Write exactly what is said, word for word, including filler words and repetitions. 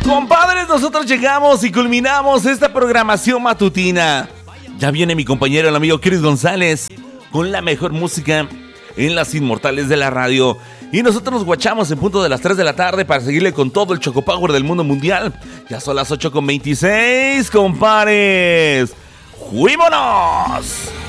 Compadres, nosotros llegamos y culminamos esta programación matutina. Ya viene mi compañero, el amigo Chris González, con la mejor música en las inmortales de la radio. Y nosotros nos guachamos en punto de las tres de la tarde para seguirle con todo el Chocopower del mundo mundial. Ya son las ocho con veintiséis, compadres. ¡Fuímonos!